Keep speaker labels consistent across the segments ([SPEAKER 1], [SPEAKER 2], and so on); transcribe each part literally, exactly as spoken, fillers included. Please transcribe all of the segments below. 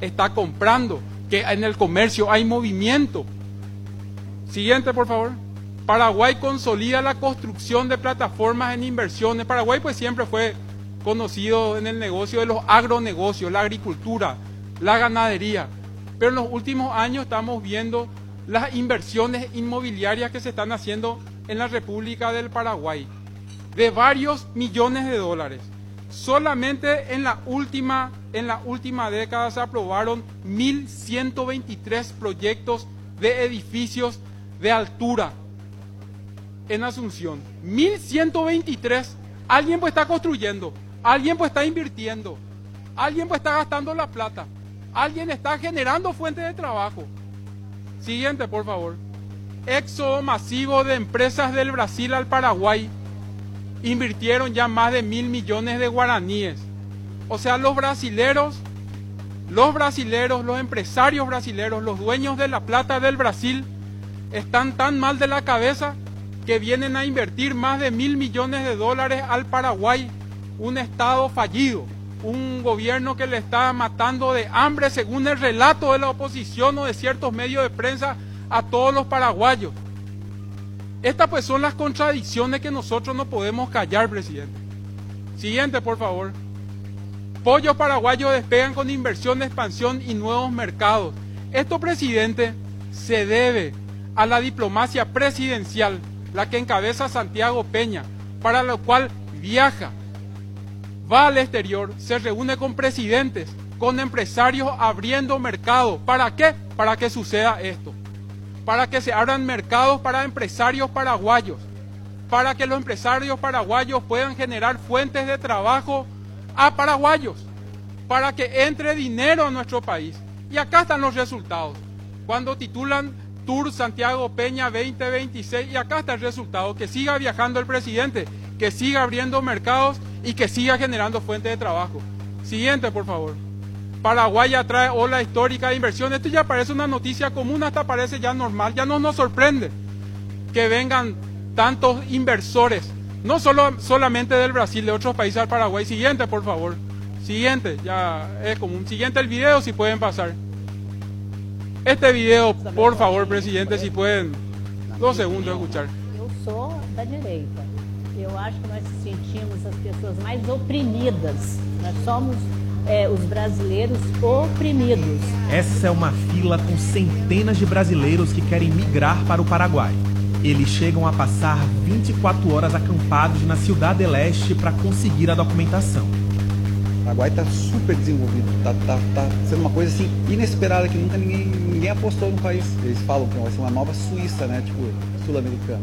[SPEAKER 1] está comprando, que en el comercio hay movimiento. Siguiente, por favor. Paraguay consolida la construcción de plataformas en inversiones. Paraguay pues siempre fue conocido en el negocio de los agronegocios, la agricultura, la ganadería. Pero en los últimos años estamos viendo las inversiones inmobiliarias que se están haciendo en la República del Paraguay, de varios millones de dólares. Solamente en la última, en la última década se aprobaron mil ciento veintitrés proyectos de edificios de altura en Asunción. mil ciento veintitrés. Alguien pues está construyendo, alguien pues está invirtiendo, alguien pues está gastando la plata, alguien está generando fuentes de trabajo. Siguiente, por favor. Éxodo masivo de empresas del Brasil al Paraguay. Invirtieron ya más de mil millones de guaraníes. O sea, los brasileros, los brasileros, los empresarios brasileros, los dueños de la plata del Brasil, están tan mal de la cabeza que vienen a invertir más de mil millones de dólares al Paraguay, un estado fallido, un gobierno que le está matando de hambre, según el relato de la oposición o de ciertos medios de prensa, a todos los paraguayos. Estas pues son las contradicciones que nosotros no podemos callar, presidente. Siguiente, por favor. Pollos paraguayos despegan con inversión, expansión y nuevos mercados. Esto, presidente, se debe a la diplomacia presidencial, la que encabeza Santiago Peña, para lo cual viaja, va al exterior, se reúne con presidentes, con empresarios abriendo mercados. ¿Para qué? Para que suceda esto. Para que se abran mercados para empresarios paraguayos, para que los empresarios paraguayos puedan generar fuentes de trabajo a paraguayos, para que entre dinero a nuestro país. Y acá están los resultados. Cuando titulan Tour Santiago Peña veinte veintiséis, y acá está el resultado: que siga viajando el presidente, que siga abriendo mercados y que siga generando fuentes de trabajo. Siguiente, por favor. Paraguay atrae ola histórica de inversión. Esto ya parece una noticia común, hasta parece ya normal. Ya no nos sorprende que vengan tantos inversores, no solo, solamente del Brasil, de otros países al Paraguay. Siguiente, por favor. Siguiente, ya es común. Siguiente el video, si pueden pasar. Este video, por favor, presidente, si pueden, dos segundos escuchar.
[SPEAKER 2] Eu sou da direita. Eu acho que nós sentimos as pessoas mais oprimidas. Nós somos é, os brasileiros oprimidos.
[SPEAKER 3] Essa é uma fila com centenas de brasileiros que querem migrar para o Paraguai. Eles chegam a passar vinte e quatro horas acampados na Ciudad del Este para conseguir a documentação.
[SPEAKER 4] O Paraguai está super desenvolvido, está tá, tá sendo uma coisa assim inesperada, que nunca ninguém, ninguém apostou no país. Eles falam que vai ser uma nova Suíça, né, tipo, sul-americana.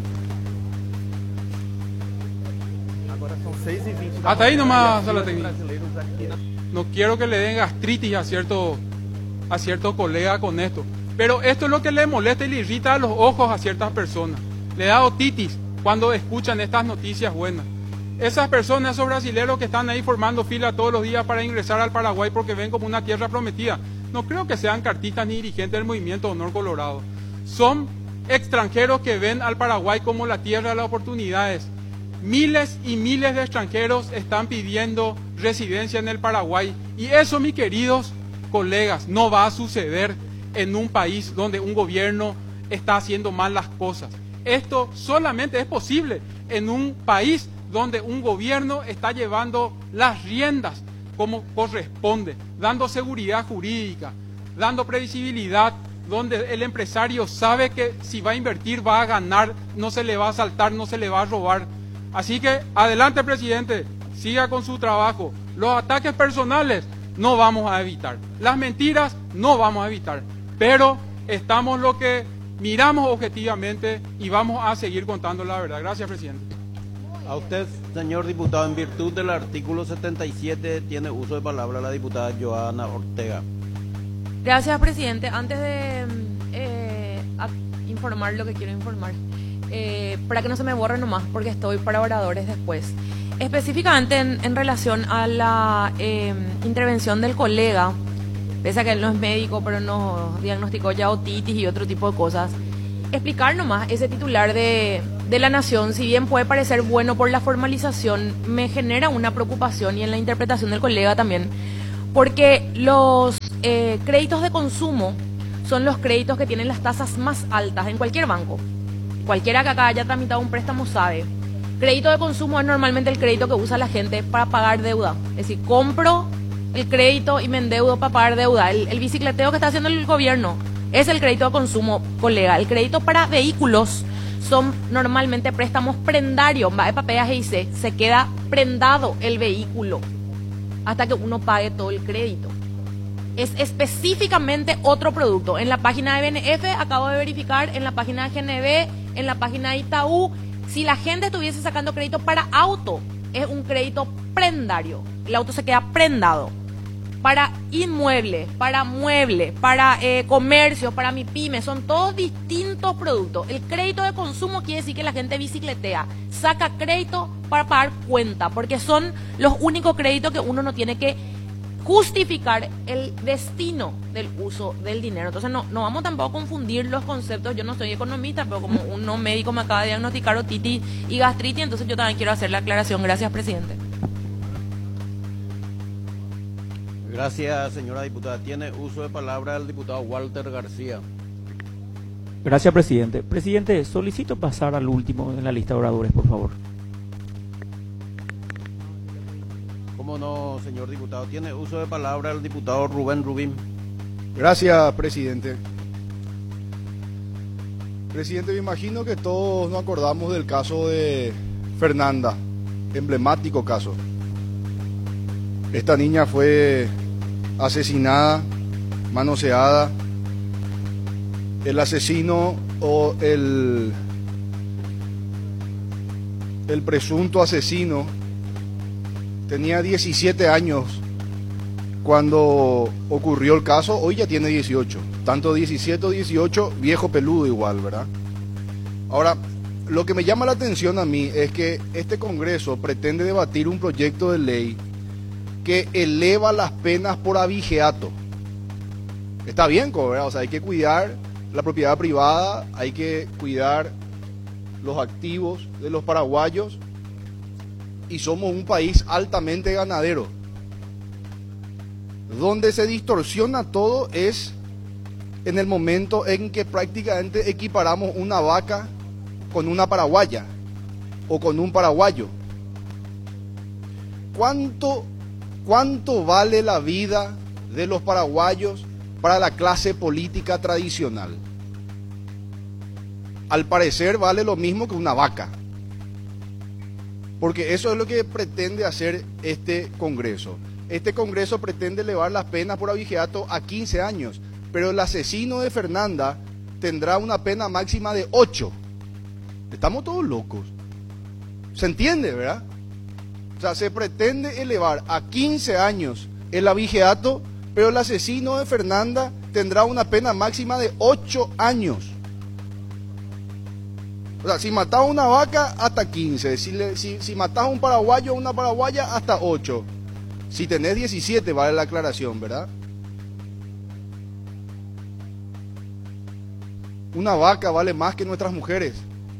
[SPEAKER 3] Agora são seis e vinte.
[SPEAKER 1] Hasta ahí nomás, sala técnica. No quiero que le den gastritis a cierto, a cierto colega con esto, pero esto es lo que le molesta y le irrita a los ojos a ciertas personas. Le da otitis cuando escuchan estas noticias buenas. Esas personas, esos brasileños que están ahí formando fila todos los días para ingresar al Paraguay porque ven como una tierra prometida, no creo que sean cartistas ni dirigentes del Movimiento Honor Colorado. Son extranjeros que ven al Paraguay como la tierra de las oportunidades. Miles y miles de extranjeros están pidiendo residencia en el Paraguay, y eso, mis queridos colegas, no va a suceder en un país donde un gobierno está haciendo mal las cosas. Esto solamente es posible en un país donde un gobierno está llevando las riendas como corresponde, dando seguridad jurídica, dando previsibilidad, donde el empresario sabe que si va a invertir va a ganar, no se le va a asaltar, no se le va a robar. Así que adelante, presidente, siga con su trabajo. Los ataques personales no vamos a evitar, las mentiras no vamos a evitar, pero estamos lo que miramos objetivamente y vamos a seguir contando la verdad. Gracias, presidente.
[SPEAKER 5] A usted, señor diputado, en virtud del artículo setenta y siete, tiene uso de palabra la diputada Joana Ortega.
[SPEAKER 6] Gracias, presidente. Antes de eh, informar lo que quiero informar, eh, para que no se me borre nomás, porque estoy para oradores después. Específicamente en, en relación a la eh, intervención del colega, pese a que él no es médico, pero nos diagnosticó ya otitis y otro tipo de cosas. Explicar nomás ese titular de, de La Nación, si bien puede parecer bueno por la formalización, me genera una preocupación, y en la interpretación del colega también, porque los eh, créditos de consumo son los créditos que tienen las tasas más altas en cualquier banco. Cualquiera que acá haya tramitado un préstamo sabe. Crédito de consumo es normalmente el crédito que usa la gente para pagar deuda. Es decir, compro el crédito y me endeudo para pagar deuda. El, el bicicleteo que está haciendo el gobierno es el crédito de consumo, colega. El crédito para vehículos son normalmente préstamos prendarios. Va de papeles y se, se queda prendado el vehículo hasta que uno pague todo el crédito. Es específicamente otro producto. En la página de B N F, acabo de verificar, en la página de G N B, en la página de Itaú, si la gente estuviese sacando crédito para auto, es un crédito prendario. El auto se queda prendado. Para inmuebles, para muebles, para eh, comercios, para mi pyme, son todos distintos productos. El crédito de consumo quiere decir que la gente bicicletea, saca crédito para pagar cuenta, porque son los únicos créditos que uno no tiene que justificar el destino del uso del dinero. Entonces no, no vamos tampoco a confundir los conceptos. Yo no soy economista, pero como un no médico me acaba de diagnosticar otitis y gastritis, entonces yo también quiero hacer la aclaración. Gracias, presidente.
[SPEAKER 5] Gracias, señora diputada. Tiene uso de palabra el diputado Walter García.
[SPEAKER 7] Gracias, presidente. Presidente, solicito pasar al último en la lista de oradores, por favor.
[SPEAKER 5] ¿Cómo no, señor diputado? Tiene uso de palabra el diputado Rubén Rubín.
[SPEAKER 8] Gracias, presidente. Presidente, me imagino que todos nos acordamos del caso de Fernanda, emblemático caso. Esta niña fue asesinada, manoseada. El asesino o el, el presunto asesino tenía diecisiete años cuando ocurrió el caso. Hoy ya tiene dieciocho. Tanto diecisiete o dieciocho, viejo peludo igual, ¿verdad? Ahora, lo que me llama la atención a mí es que este Congreso pretende debatir un proyecto de ley que eleva las penas por abigeato. Está bien, ¿verdad? O sea, hay que cuidar la propiedad privada, hay que cuidar los activos de los paraguayos y somos un país altamente ganadero. Donde se distorsiona todo es en el momento en que prácticamente equiparamos una vaca con una paraguaya o con un paraguayo. ¿Cuánto, cuánto vale la vida de los paraguayos para la clase política tradicional? Al parecer vale lo mismo que una vaca. Porque eso es lo que pretende hacer este Congreso. Este Congreso pretende elevar las penas por abigeato a quince años, pero el asesino de Fernanda tendrá una pena máxima de ocho. Estamos todos locos. ¿Se entiende, verdad? O sea, se pretende elevar a quince años el abigeato, pero el asesino de Fernanda tendrá una pena máxima de ocho años. O sea, si matas a una vaca, hasta quince. Si, le, si, si matas a un paraguayo o una paraguaya, hasta ocho. Si tenés diecisiete, vale la aclaración, ¿verdad? Una vaca vale más que nuestras mujeres.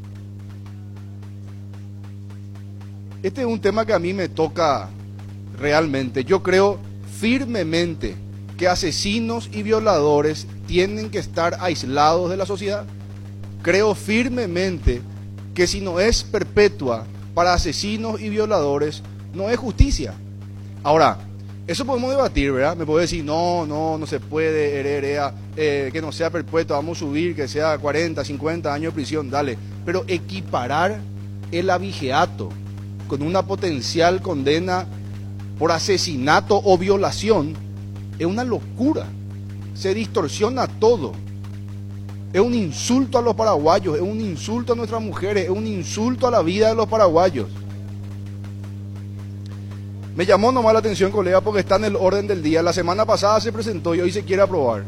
[SPEAKER 8] Este es un tema que a mí me toca realmente. Yo creo firmemente que asesinos y violadores tienen que estar aislados de la sociedad. Creo firmemente que si no es perpetua para asesinos y violadores, no es justicia. Ahora, eso podemos debatir, ¿verdad? Me puede decir, no, no, no se puede, heredera, eh, que no sea perpetua, vamos a subir, que sea cuarenta, cincuenta años de prisión, dale. Pero equiparar el abigeato con una potencial condena por asesinato o violación es una locura. Se distorsiona todo. Es un insulto a los paraguayos, es un insulto a nuestras mujeres, es un insulto a la vida de los paraguayos. Me llamó nomás la atención, colega, porque está en el orden del día. La semana pasada se presentó y hoy se quiere aprobar.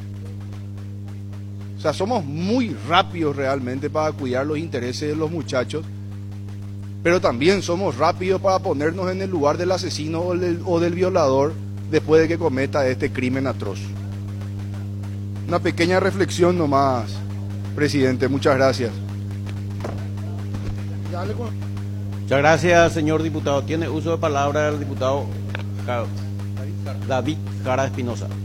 [SPEAKER 8] O sea, somos muy rápidos realmente para cuidar los intereses de los muchachos, pero también somos rápidos para ponernos en el lugar del asesino o del, o del violador después de que cometa este crimen atroz. Una pequeña reflexión nomás, presidente. Muchas gracias.
[SPEAKER 5] Muchas gracias, señor diputado. Tiene uso de palabra el diputado David Jara Espinosa.